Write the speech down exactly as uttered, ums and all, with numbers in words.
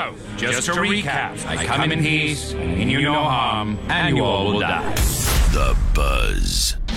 So, just to recap, I come in peace, I mean you no harm, and you all will die. The Buzz